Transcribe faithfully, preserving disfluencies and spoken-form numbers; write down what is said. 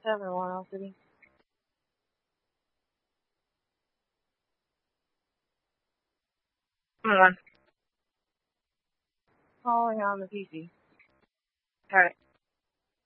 Everyone else, did he? Come on. Calling on the P C. Alright.